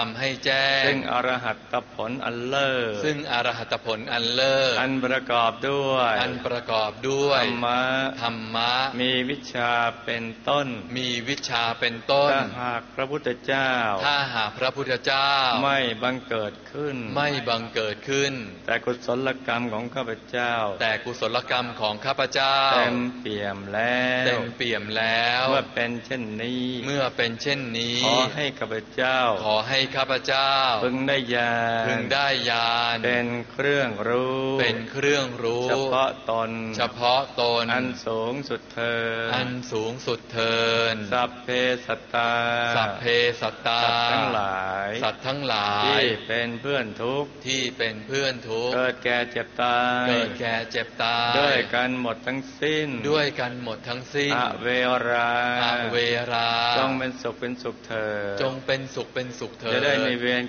ทำให้แจ้งซึ่งอรหัตผลอันเลิศซึ่งอรหัตผลอันเลิศอันประกอบด้วยธรรมะมีวิชาเป็นต้นถ้าหากพระพุทธเจ้าไม่บังเกิดขึ้นแต่กุศลกรรมของข้าพเจ้าเต็มเปี่ยมแล้วเมื่อเป็นเช่นนี้ขอให้ข้าพเจ้าพึงได้ญาณเป็นเครื่องรู้เฉพาะตนอันสูงสุดเถิดสัพเพสัตตาสัตว์ทั้งหลายที่เป็นเพื่อนทุกข์เกิดแก่เจ็บตายด้วยกันหมดทั้งสิ้นอเวราจงเป็นสุขเถิดจะได้ไม่เวียน